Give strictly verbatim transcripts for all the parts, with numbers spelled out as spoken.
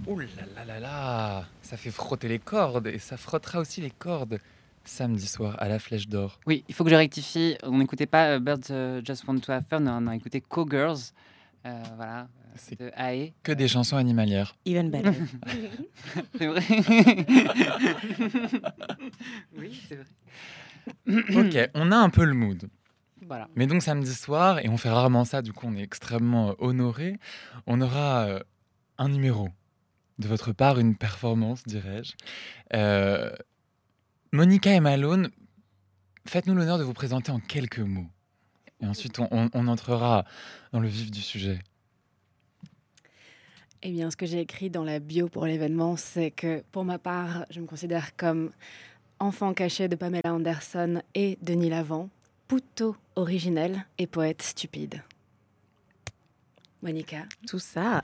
Ouh là là là là, ça fait frotter les cordes et ça frottera aussi les cordes samedi soir à la Flèche d'Or. Oui, il faut que je rectifie. On n'écoutait pas euh, Birds euh, Just Want to Have Fun, on a écouté Cowgirls, euh, voilà, euh, C'est de A E. que des chansons animalières. Even better. C'est vrai. Oui, c'est vrai. Ok, on a un peu le mood. Voilà. Mais donc samedi soir, et on fait rarement ça, du coup on est extrêmement euh, honorés, on aura euh, un numéro de votre part, une performance, dirais-je. Euh, Monica et Malone, faites-nous l'honneur de vous présenter en quelques mots. Et ensuite, on, on- on entrera dans le vif du sujet. Eh bien, ce que j'ai écrit dans la bio pour l'événement, c'est que pour ma part, je me considère comme enfant caché de Pamela Anderson et Denis Lavant, puto originel et poète stupide. Monica. Tout ça.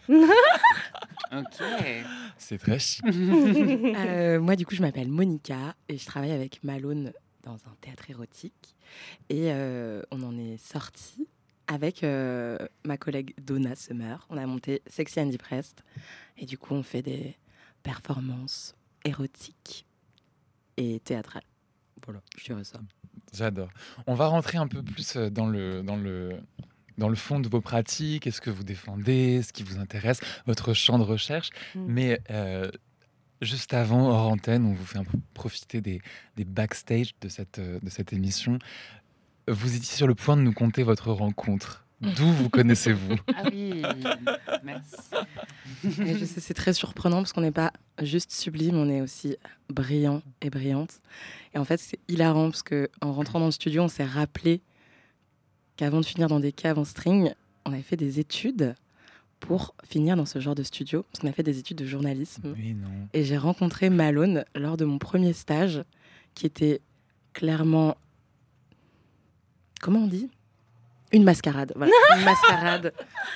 Ok. C'est très chic. Euh, moi, du coup, je m'appelle Monica et je travaille avec Malone dans un théâtre érotique. Et euh, on en est sorti avec euh, ma collègue Donna Summer. On a monté Sexy and Depressed. Et du coup, on fait des performances érotiques et théâtrales. Voilà, je dirais ça. J'adore. On va rentrer un peu plus euh, dans le, dans le, dans le fond de vos pratiques, est-ce que vous défendez, ce qui vous intéresse, votre champ de recherche. Mm. Mais euh, juste avant, hors antenne, on vous fait un peu profiter des, des backstage de cette, euh, de cette émission. Vous étiez sur le point de nous conter votre rencontre. D'où vous connaissez-vous? Ah oui, merci. Et je sais, c'est très surprenant parce qu'on n'est pas juste sublime, on est aussi brillant et brillante. Et en fait, c'est hilarant parce qu'en rentrant dans le studio, on s'est rappelé qu'avant de finir dans des caves en string, on avait fait des études pour finir dans ce genre de studio. Parce qu'on a fait des études de journalisme. Oui, non. Et j'ai rencontré Malone lors de mon premier stage, qui était clairement... Comment on dit ? Une mascarade. Voilà, une mascarade.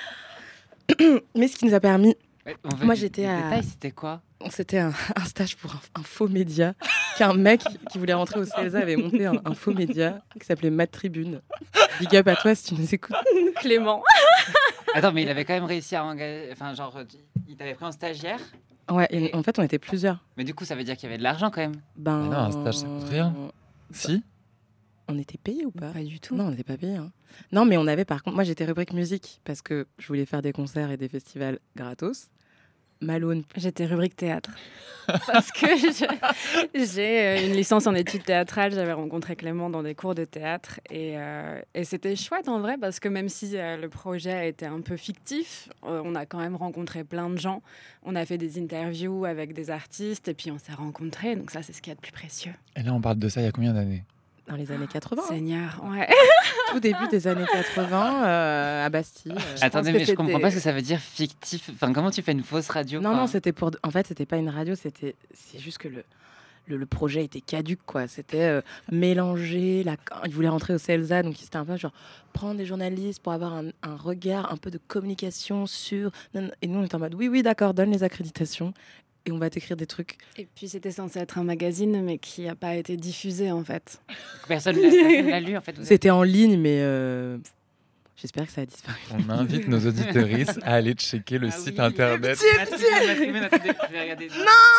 Mais ce qui nous a permis... Ouais, on veut Moi, des- j'étais des à- détails, c'était quoi? C'était un, un stage pour un, un faux média qu'un mec qui voulait rentrer au C E L S A avait monté un, un faux média qui s'appelait Mad Tribune. Big up à toi si tu nous écoutes. Clément. Attends, mais il avait quand même réussi à engager. Enfin, genre, il t'avait pris en stagiaire. Ouais, et en fait, on était plusieurs. Mais du coup, ça veut dire qu'il y avait de l'argent quand même. Ben, Ah non, un stage, ça coûte rien. Si? On était payés ou pas Pas du tout. Non, on n'était pas payés. hein. Non, mais on avait par contre... Moi, j'étais rubrique musique parce que je voulais faire des concerts et des festivals gratos. Malone... J'étais rubrique théâtre. Parce que je- j'ai euh, une licence en études théâtrales. J'avais rencontré Clément dans des cours de théâtre. Et, euh, et c'était chouette en vrai, parce que même si euh, le projet a été un peu fictif, euh, on a quand même rencontré plein de gens. On a fait des interviews avec des artistes et puis on s'est rencontrés. Donc ça, c'est ce qu'il y a de plus précieux. Et là, on parle de ça il y a combien d'années? Dans les années quatre-vingts. hein. Seigneur, ouais. Tout début des années quatre-vingts, euh, à Bastille. euh. Attendez, que mais je comprends c'était- pas ce que ça veut dire fictif. Enfin, comment tu fais une fausse radio? Non, quoi non, c'était pour. En fait, c'était pas une radio, c'était. C'est juste que le, le, le projet était caduque, quoi. C'était euh, mélanger. La... Il voulait rentrer au C E L S A, donc c'était un peu genre prendre des journalistes pour avoir un, un regard, un peu de communication sur. Non, non. Et nous, on était en mode oui, oui, d'accord, donne les accréditations et on va t'écrire des trucs. Et puis c'était censé être un magazine, mais qui n'a pas été diffusé en fait. Personne l'a personne l'a lu en fait. vous êtes- C'était en ligne, mais euh, j'espère que ça a disparu. On invite nos auditeuristes à aller checker le Ah site oui. internet. Ma tribune, ma tribune, attendez, je vais regarder.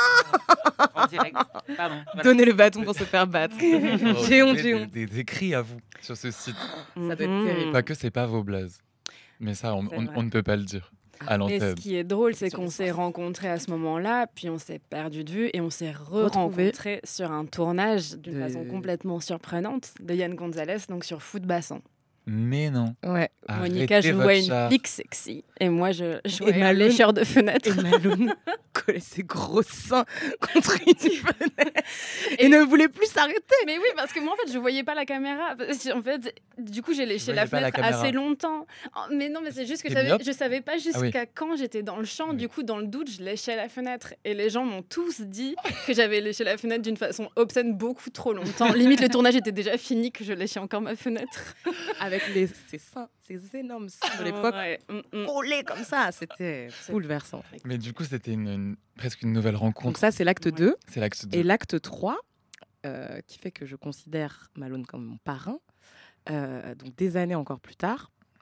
Non En direct. Pardon. voilà. Donnez le bâton pour se faire battre. Oh, J'ai honte, des- j'ai des- honte. Des écrits à vous sur ce site. Ça doit être Mhm. terrible. Pas que c'est pas vos blazes. Mais ça, on, C'est on- vrai. on ne peut pas le dire à Et ce l'antenne. qui est drôle, c'est Sur qu'on les s'est sens. rencontrés à ce moment-là, puis on s'est perdu de vue et on s'est Retrouvés. re-rencontrés sur un tournage d'une De- façon complètement surprenante de Yann Gonzalez, donc sur Foot Bassin. Mais non. Ouais. Monica Arrêtez jouait votre une char. flic sexy et moi je jouais un Malone- lécheur de fenêtre. Et Malone collait ses gros seins contre une fenêtre et ne voulait plus s'arrêter. Mais oui, parce que moi en fait je voyais pas la caméra. Parce que, En fait, du coup j'ai léché voyais la pas la fenêtre caméra. assez longtemps. Oh, mais non, mais c'est juste que je T'es savais, myope je savais pas jusqu'à Ah oui. quand j'étais dans le champ. Ah oui. Du coup, dans le doute, je léchais la fenêtre et les gens m'ont tous dit que j'avais léché la fenêtre d'une façon obscène beaucoup trop longtemps. Limite le tournage était déjà fini que je léchais encore ma fenêtre. Avec les, ses seins, ses énormes seins de l'époque Ouais, mm, mm. collés comme ça. C'était C'est- bouleversant. Mais du coup, c'était une, une- presque une nouvelle rencontre. Donc ça, c'est l'acte Ouais. deux. C'est l'acte deux. Et l'acte trois, euh, qui fait que je considère Malone comme mon parrain, euh, donc des années encore plus tard,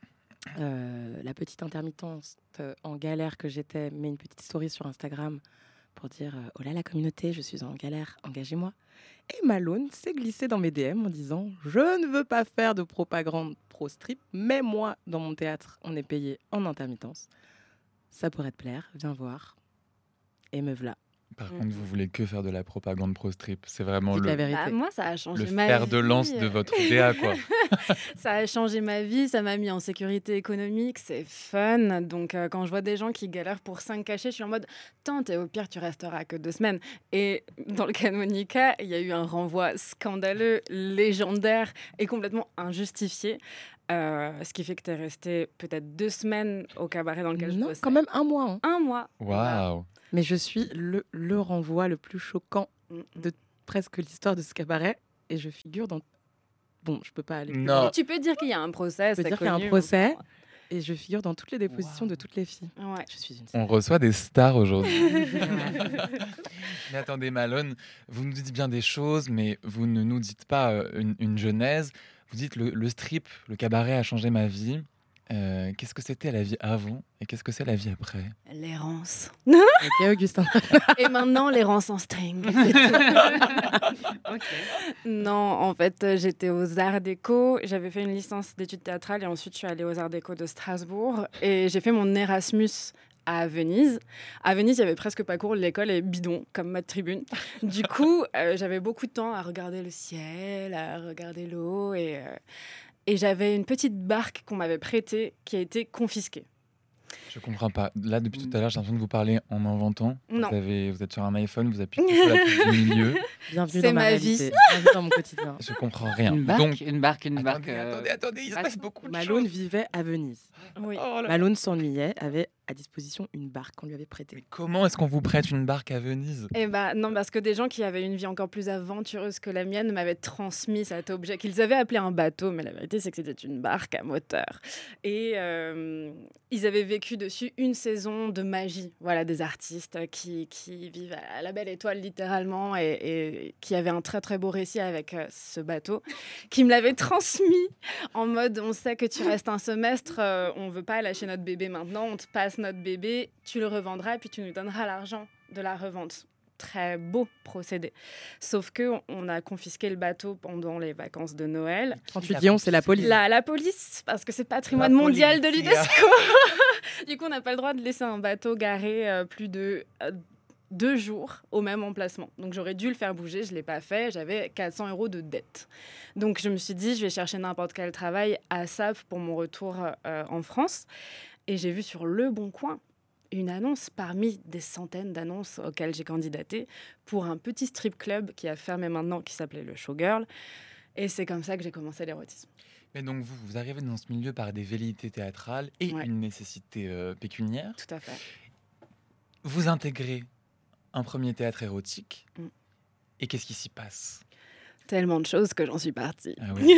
euh, la petite intermittence euh, en galère que j'étais, met une petite story sur Instagram pour dire euh, oh là la communauté, je suis en galère, engagez-moi. Et Malone s'est glissé dans mes D M en disant je ne veux pas faire de propagande pro strip, mais moi dans mon théâtre on est payé en intermittence. Ça pourrait te plaire, viens voir. Et me voilà. Par Mm. contre, vous voulez que faire de la propagande pro-strip. C'est vraiment Dites la le, vérité. Bah, moi, ça a changé le ma fer vie. de lance de votre D A, quoi. Ça a changé ma vie, ça m'a mis en sécurité économique, c'est fun. Donc, euh, quand je vois des gens qui galèrent pour cinq cachets, je suis en mode tente, et au pire, tu resteras que deux semaines. Et dans le cas de Monica, il y a eu un renvoi scandaleux, légendaire et complètement injustifié. Euh, ce qui fait que tu es resté peut-être deux semaines au cabaret dans lequel je Non, bossais. quand même un mois. hein. Un mois. Voilà. Waouh. Mais je suis le, le renvoi le plus choquant Mm, mm. de presque l'histoire de ce cabaret. Et je figure dans... Bon, je peux pas aller plus Non. loin. Tu peux dire qu'il y a un procès, Je peux c'est dire qu'il y a un connu, procès. mais Et je figure dans toutes les dépositions Wow. de toutes les filles. bon. Ouais. Je suis une On reçoit des stars aujourd'hui. Mais attendez, Malone, vous nous dites bien des choses, mais vous ne nous dites pas euh, une, une genèse. Vous dites le, le strip, le cabaret a changé ma vie. Euh, qu'est-ce que c'était la vie avant et qu'est-ce que c'est la vie après? L'errance. Ok, Augustin. Et maintenant, l'errance en string. Non, en fait, euh, j'étais aux Arts Déco. J'avais fait une licence d'études théâtrales et ensuite, je suis allée aux Arts Déco de Strasbourg. Et j'ai fait mon Erasmus à Venise. À Venise, il y avait presque pas cours. L'école est bidon, comme mode tribune. Du coup, euh, j'avais beaucoup de temps à regarder le ciel, à regarder l'eau. Et, euh, et j'avais une petite barque qu'on m'avait prêtée qui a été confisquée. Je comprends pas. Là, depuis tout à l'heure, j'ai l'impression que vous parlez en inventant. Non. Vous, avez, vous êtes sur un iPhone, vous appuyez sur la touche du milieu. Bienvenue C'est dans ma, ma réalité. vie. Bienvenue dans mon quotidien. Je comprends rien. Une barque, Donc, une barque, une barque. attendez, euh, attendez, attendez, il se ah, passe beaucoup de Malone choses. vivait à Venise. Oui. Oh là là. Malone s'ennuyait, avait à disposition une barque qu'on lui avait Mais prêtée. comment est-ce qu'on vous prête une barque à Venise? Eh ben, non, parce que des gens qui avaient une vie encore plus aventureuse que la mienne m'avaient transmis cet objet qu'ils avaient appelé un bateau, mais la vérité, c'est que c'était une barque à moteur. Et euh, ils avaient vécu dessus une saison de magie. Voilà, des artistes qui, qui vivent à la belle étoile, littéralement, et, et qui avaient un très, très beau récit avec euh, ce bateau, qui me l'avaient transmis en mode, on sait que tu restes un semestre, euh, on veut pas lâcher notre bébé maintenant, on te passe notre bébé, tu le revendras et puis tu nous donneras l'argent de la revente. Très beau procédé. Sauf que on a confisqué le bateau pendant les vacances de Noël. trente-huit Guillaume, c'est la police. La, la police, parce que c'est patrimoine La mondial de police. l'UNESCO. Du coup, on n'a pas le droit de laisser un bateau garé euh, plus de euh, deux jours au même emplacement. Donc j'aurais dû le faire bouger, je ne l'ai pas fait. J'avais quatre cents euros de dette. Donc je me suis dit, je vais chercher n'importe quel travail à S A P pour mon retour euh, en France. Et j'ai vu sur Le Bon Coin une annonce parmi des centaines d'annonces auxquelles j'ai candidaté pour un petit strip club qui a fermé maintenant, qui s'appelait le Showgirl. Et c'est comme ça que j'ai commencé l'érotisme. Mais donc, vous, vous arrivez dans ce milieu par des velléités théâtrales et Ouais. une nécessité euh, pécuniaire. Tout à fait. Vous intégrez un premier théâtre érotique. Mm. Et qu'est-ce qui s'y passe? Tellement de choses que j'en suis partie. Ah oui.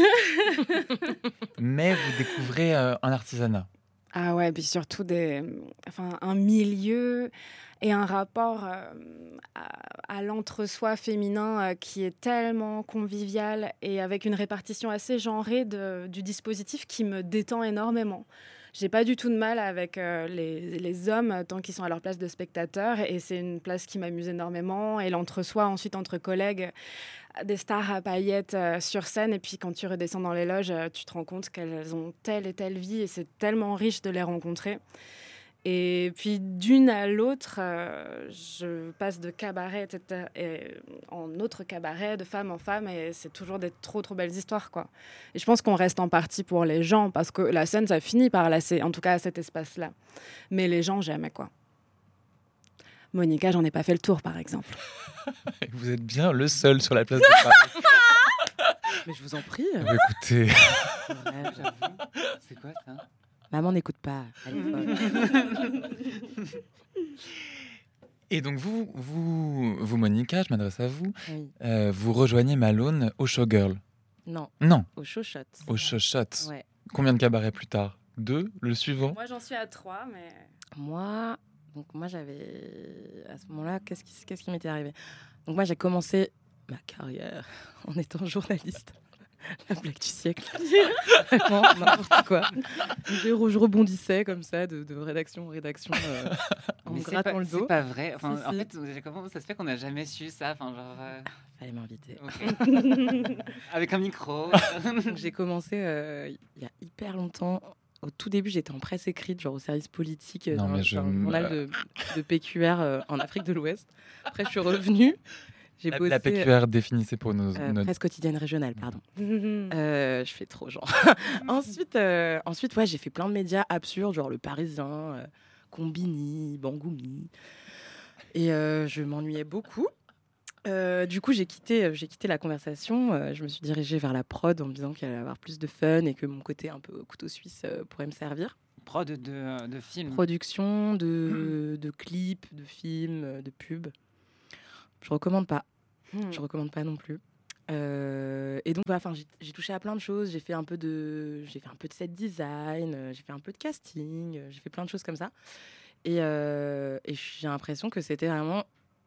Mais vous découvrez euh, un artisanat. Ah ouais, puis surtout des, enfin, un milieu et un rapport euh, à, à l'entre-soi féminin euh, qui est tellement convivial et avec une répartition assez genrée de- du dispositif qui me détend énormément. J'ai pas du tout de mal avec euh, les, les hommes euh, tant qu'ils sont à leur place de spectateurs et c'est une place qui m'amuse énormément et l'entre-soi ensuite entre collègues, euh, des stars à paillettes euh, sur scène et puis quand tu redescends dans les loges, euh, tu te rends compte qu'elles ont telle et telle vie et c'est tellement riche de les rencontrer. Et puis d'une à l'autre, euh, je passe de cabaret et cetera, et en autre cabaret, de femme en femme, et c'est toujours des trop trop belles histoires, quoi. Et je pense qu'on reste en partie pour les gens, parce que la scène, ça finit par lasser, en tout cas à cet espace-là. Mais les gens, jamais, quoi. Monica, j'en ai pas fait le tour, par exemple. Et vous êtes bien le seul sur la place de Paris. Mais je vous en prie. Bah, écoutez, Ouais, J'avoue. C'est quoi ça? Maman n'écoute pas. Elle est folle. et donc vous, vous, vous Monica, je m'adresse à vous, Oui. euh, vous rejoignez Malone au Showgirl. Non, Non, au show shot. au Showshot. Ouais. Combien de cabarets plus tard? Deux, le suivant? Moi, j'en suis à trois, mais... Moi, donc moi j'avais à ce moment-là, qu'est-ce qui, qu'est-ce qui m'était arrivé? Donc moi j'ai commencé ma carrière en étant journaliste. la blague du siècle. Vraiment, n'importe quoi. Je, re- je rebondissais comme ça de, de rédaction en rédaction euh, en Mais me c'est grattant pas, le c'est dos. pas vrai. Enfin, Si, en si. fait, comment ça se fait qu'on n'a jamais su ça? Enfin, genre, euh, Fallait m'inviter. ok. Avec un micro. Donc, j'ai commencé euh, il y a hyper longtemps. Au tout début, j'étais en presse écrite, genre au service politique euh, Non, d'un mais je d'un me- journal de, de P Q R euh, en Afrique de l'Ouest. Après, je suis revenue. J'ai La, bossé la P Q R définissait pour nos, euh, notre- presse quotidienne régionale, pardon. Euh, je fais trop genre. ensuite, euh, ensuite, ouais, j'ai fait plein de médias absurdes, genre Le Parisien, euh, Combini, Bangoumi. Et euh, je m'ennuyais beaucoup. Euh, du coup, j'ai quitté, euh, j'ai quitté la conversation. Euh, je me suis dirigée vers la prod en me disant qu'il allait y avoir plus de fun et que mon côté un peu couteau suisse euh, pourrait me servir. Prod de, de film. Production de, de clips, de films, euh, de pubs. Je recommande pas. Je recommande pas non plus. Euh, et donc, voilà, enfin, j'ai, j'ai touché à plein de choses. J'ai fait un peu de, j'ai fait un peu de set design, euh, j'ai fait un peu de casting, euh, j'ai fait plein de choses comme ça. Et, euh, et j'ai l'impression que c'était vraiment,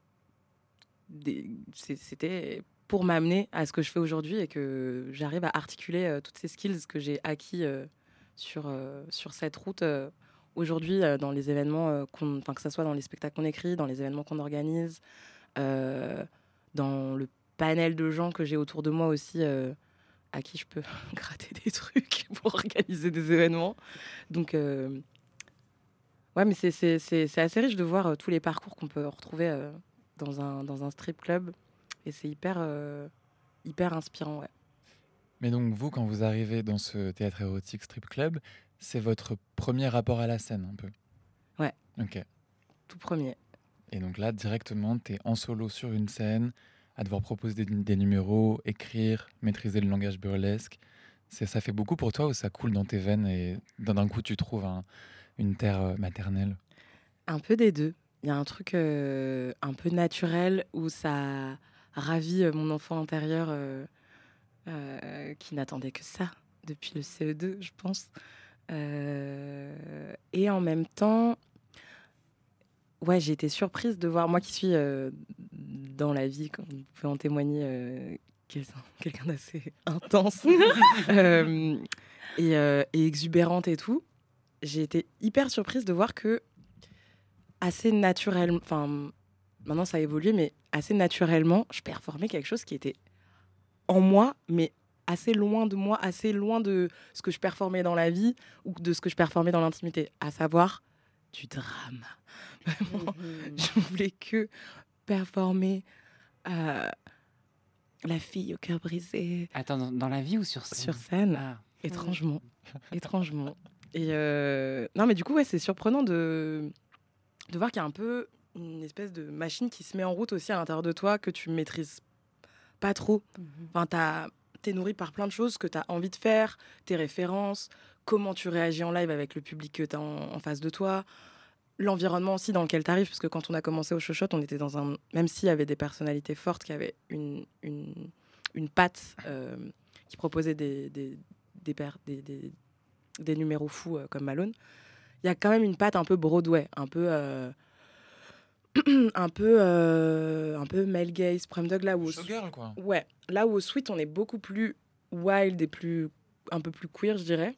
des, c'est- c'était pour m'amener à ce que je fais aujourd'hui et que j'arrive à articuler euh, toutes ces skills que j'ai acquis euh, sur euh, sur cette route euh, aujourd'hui euh, dans les événements, euh, qu'on, enfin que ça soit dans les spectacles qu'on écrit, dans les événements qu'on organise, euh, dans le panel de gens que j'ai autour de moi aussi, euh, à qui je peux gratter des trucs pour organiser des événements. Donc, euh, ouais, mais c'est, c'est, c'est, c'est assez riche de voir euh, tous les parcours qu'on peut retrouver euh, dans, un, dans un strip club. Et c'est hyper, euh, hyper inspirant, ouais. Mais donc, vous, quand vous arrivez dans ce théâtre érotique strip club, c'est votre premier rapport à la scène, un peu. Ouais. Ok. Tout premier. Et donc là, directement, tu es en solo sur une scène, à devoir proposer des, des numéros, écrire, maîtriser le langage burlesque. C'est, ça fait beaucoup pour toi ou ça coule dans tes veines et d'un d'un coup, tu trouves un- une terre euh, maternelle? Un peu des deux. Il y a un truc euh, un peu naturel où ça ravit euh, mon enfant intérieur euh, euh, qui n'attendait que ça depuis le C E deux, je pense. Euh, et en même temps, ouais, j'ai été surprise de voir, moi qui suis euh, dans la vie, comme vous pouvez en témoigner, euh, quelqu'un quelqu'un d'assez intense euh, et, euh, et exubérante et tout, j'ai été hyper surprise de voir que assez naturellement, enfin maintenant ça a évolué, mais assez naturellement, je performais quelque chose qui était en moi, mais assez loin de moi, assez loin de ce que je performais dans la vie ou de ce que je performais dans l'intimité, à savoir du drame. Vraiment, je voulais que performer euh, la fille au cœur brisé Attends, dans, dans la vie ou sur scène? sur scène, Ah. étrangement, étrangement. Et euh, non, mais du coup, ouais, c'est surprenant de de voir qu'il y a un peu une espèce de machine qui se met en route aussi à l'intérieur de toi que tu maîtrises pas trop. Enfin, t'as, t'es nourri par plein de choses que tu as envie de faire, tes références, comment tu réagis en live avec le public que tu as en, en face de toi, l'environnement aussi dans lequel tu arrives, parce que quand on a commencé au Chochot, on était dans un... Même s'il y avait des personnalités fortes qui avaient une, une, une patte, euh, qui proposaient des, des, des, per- des, des, des numéros fous euh, comme Malone, il y a quand même une patte un peu Broadway, un peu... euh, un peu euh, un peu male gaze, prom dog, là où au- Showgirl, quoi. ouais, là où au Sweet on est beaucoup plus wild et plus un peu plus queer, je dirais.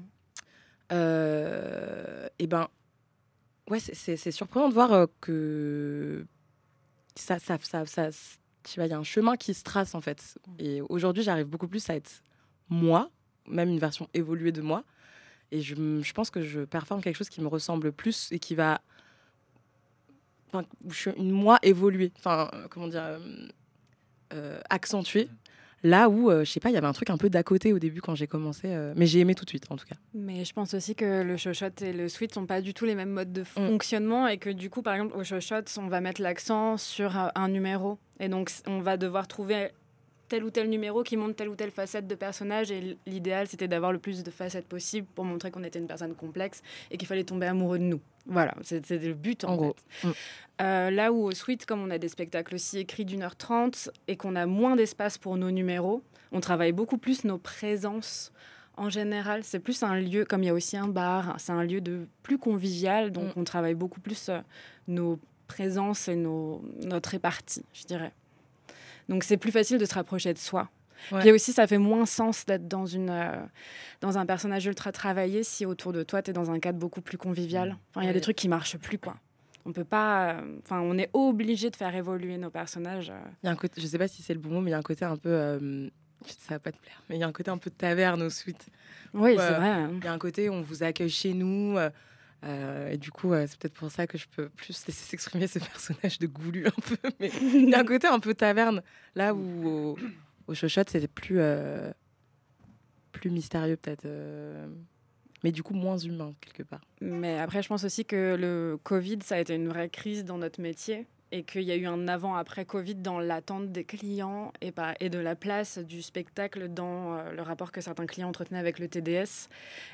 Euh, et ben ouais, c'est, c'est, c'est surprenant de voir euh, que ça ça ça, ça je sais pas, il y a un chemin qui se trace en fait. Et aujourd'hui j'arrive beaucoup plus à être moi, même une version évoluée de moi. Et je, m- je pense que je performe quelque chose qui me ressemble plus et qui va, enfin, où je suis une moi évoluée, enfin, euh, comment dire, euh, euh, accentuée. Là où, euh, je sais pas, il y avait un truc un peu d'à côté au début quand j'ai commencé, euh, mais j'ai aimé tout de suite en tout cas. Mais je pense aussi que le Chochot et le Sweet sont pas du tout les mêmes modes de fonctionnement et que du coup, par exemple, au Chochot, on va mettre l'accent sur un, un numéro. Et donc, c- on va devoir trouver tel ou tel numéro qui montre telle ou telle facette de personnage. Et l- l'idéal, c'était d'avoir le plus de facettes possible pour montrer qu'on était une personne complexe et qu'il fallait tomber amoureux de nous. Voilà, c'est- c'était le but en, En gros. fait. Mm. Euh, là où au Sweet, comme on a des spectacles aussi écrits d'une heure trente et qu'on a moins d'espace pour nos numéros, on travaille beaucoup plus nos présences. En général, c'est plus un lieu, comme il y a aussi un bar, c'est un lieu de plus convivial, donc Mm. on travaille beaucoup plus euh, nos présences et nos, notre répartie, je dirais. Donc c'est plus facile de se rapprocher de soi. Ouais. Puis aussi, ça fait moins sens d'être dans, une, euh, dans un personnage ultra travaillé si autour de toi, tu es dans un cadre beaucoup plus convivial. Enfin, il y a Ouais. des trucs qui marchent plus, quoi. On peut pas... Enfin, on est obligé de faire évoluer nos personnages. euh. Il y a un côté, je sais pas si c'est le bon mot, mais il y a un côté un peu. euh, ça va pas te plaire, mais il y a un côté un peu taverne au suite. Oui, Ouais. c'est vrai. hein. Il y a un côté où on vous accueille chez nous. euh, euh, et du coup, euh, c'est peut-être pour ça que je peux plus laisser s'exprimer ce personnage de goulu un peu. Mais il y a un côté un peu taverne. Là où au, au Chochotte, c'était plus, euh, plus mystérieux, peut-être. euh, mais du coup, moins humain, quelque part. Mais après, je pense aussi que le Covid, ça a été une vraie crise dans notre métier et qu'il y a eu un avant-après Covid dans l'attente des clients et, par- et de la place du spectacle dans euh, le rapport que certains clients entretenaient avec le T D S.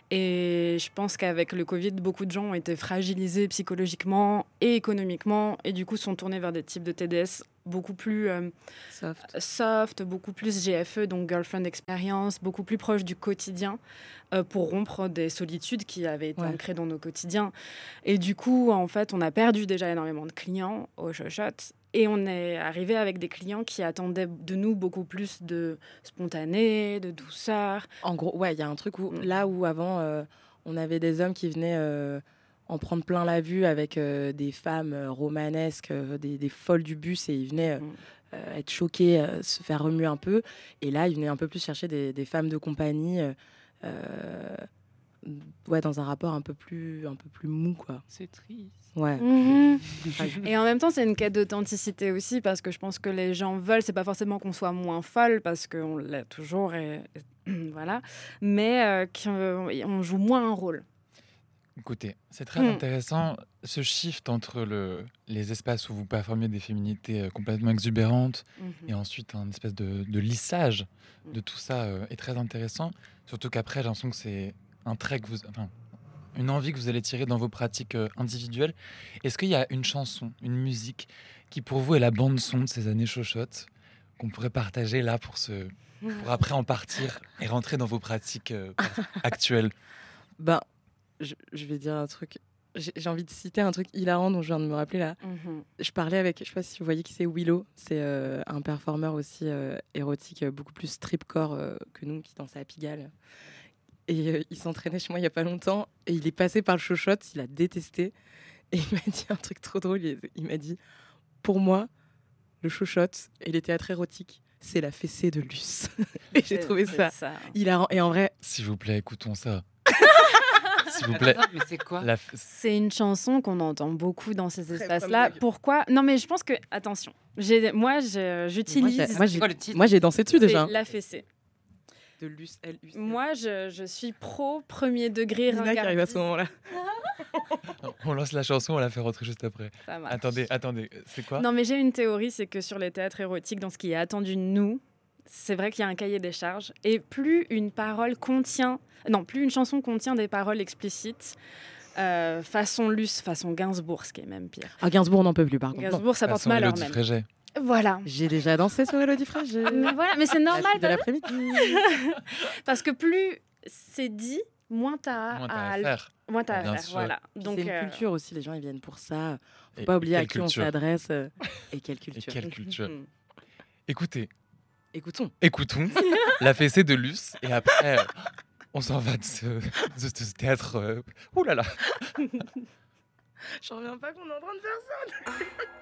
Et je pense qu'avec le Covid, beaucoup de gens ont été fragilisés psychologiquement et économiquement et du coup sont tournés vers des types de T D S beaucoup plus euh, Soft. soft, beaucoup plus G F E, donc Girlfriend Experience, beaucoup plus proche du quotidien euh, pour rompre des solitudes qui avaient été Ouais. ancrées dans nos quotidiens. Et du coup, en fait, on a perdu déjà énormément de clients au Chochotte et on est arrivé avec des clients qui attendaient de nous beaucoup plus de spontané, de douceur. En gros, ouais, il y a un truc où, Mm. là où avant, euh, on avait des hommes qui venaient euh, en prendre plein la vue avec euh, des femmes euh, romanesques, euh, des, des folles du bus, et ils venaient euh, Mm. euh, être choqués, euh, se faire remuer un peu. Et là, ils venaient un peu plus chercher des, des femmes de compagnie, euh, euh, ouais, dans un rapport un peu plus, un peu plus mou, quoi. C'est triste. Ouais. Mhm. Et en même temps, c'est une quête d'authenticité aussi, parce que je pense que les gens veulent, c'est pas forcément qu'on soit moins folle, parce qu'on l'est toujours, et, et voilà, mais euh, qu'on joue moins un rôle. Écoutez, c'est très Mm. intéressant ce shift entre le, les espaces où vous performez des féminités euh, complètement exubérantes Mhm. et ensuite un espèce de, de lissage de tout ça euh, est très intéressant. Surtout qu'après, j'ai l'impression que c'est un trait que vous, enfin, une envie que vous allez tirer dans vos pratiques euh, individuelles. Est-ce qu'il y a une chanson, une musique qui pour vous est la bande son de ces années chochottes qu'on pourrait partager là pour se, pour après en partir et rentrer dans vos pratiques euh, actuelles? Ben, je, je vais dire un truc. J'ai j'ai envie de citer un truc hilarant dont je viens de me rappeler là. Mhm. Je parlais avec, je sais pas si vous voyez qui c'est, Willow. C'est euh, un performeur aussi euh, érotique, euh, beaucoup plus stripcore euh, que nous, qui danse à Pigalle. Et euh, il s'entraînait chez moi il y a pas longtemps. Et il est passé par le Chochotte, il a détesté. Et il m'a dit un truc trop drôle. Il, il m'a dit, pour moi, le Chochotte et les théâtres érotiques, c'est la fessée de Luce. Et j'ai C'est- trouvé c'est ça ça. hilarant. Et en vrai, S'il vous plaît, écoutons ça. S'il vous plaît. Attends, mais c'est quoi La f- C'est une chanson qu'on entend beaucoup dans ces Très espaces-là. bonne blague. Pourquoi? Non, mais je pense que, attention, j'ai, moi, je- j'utilise Moi, j'ai- moi, C'est j'ai- quoi le titre moi j'ai dansé dessus c'est déjà. la fessée. De Luce, L U C. Moi, je, je suis pro premier degré. Nina qui arrive à ringardise. ce moment-là. On lance la chanson, on la fait rentrer juste après. Ça marche. Attendez, attendez, c'est quoi? Non, mais j'ai une théorie, c'est que sur les théâtres érotiques, dans ce qui est attendu de nous, c'est vrai qu'il y a un cahier des charges. Et plus une parole contient, non, plus une chanson contient des paroles explicites, euh, façon Luce, façon Gainsbourg, ce qui est même pire. Ah, Gainsbourg, on n'en peut plus, par contre. Non. Gainsbourg, ça porte Façon malheur Élodie même. Frégé. Voilà. J'ai déjà dansé sur Elodie Frégé. Mais voilà, mais c'est La normal fille de l'après-midi. parce que plus c'est dit, moins t'as Moins t'as à, à faire. moins t'as à Bien faire. sûr. Voilà. Donc, Donc c'est une euh, culture aussi, les gens ils viennent pour ça. Faut Et pas oublier à quelle qui on culture. s'adresse euh, et quelle Et culture. quelle culture. mhm. Écoutez, Écoutons. écoutons la fessée de Luce et après, euh, on s'en va de ce, de ce théâtre. euh, Ouh là là. J'en reviens pas qu'on est en train de faire ça.